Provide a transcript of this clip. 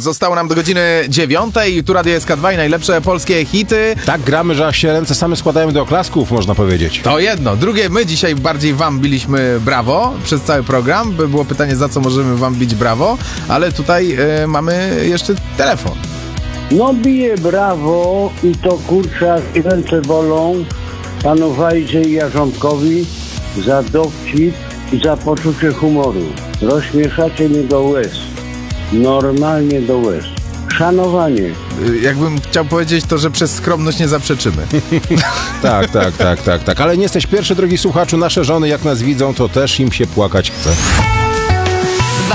minut zostało nam do godziny 9. Tu Radio SK2 i najlepsze polskie hity. Tak gramy, że aż się ręce same składają do oklasków, można powiedzieć. To jedno. Drugie, my dzisiaj bardziej wam biliśmy brawo przez cały program. Było pytanie, za co możemy wam bić brawo, ale tutaj mamy jeszcze telefon. No bije brawo i to kurczę, aż ręce bolą panu Wajdzie i Jarząbkowi za dowcip i za poczucie humoru. Rozśmieszacie mnie do łez. Normalnie do łez. Szanowanie. Jakbym chciał powiedzieć to, że przez skromność nie zaprzeczymy. Tak. Ale nie jesteś pierwszy, drogi słuchaczu. Nasze żony, jak nas widzą, to też im się płakać chce.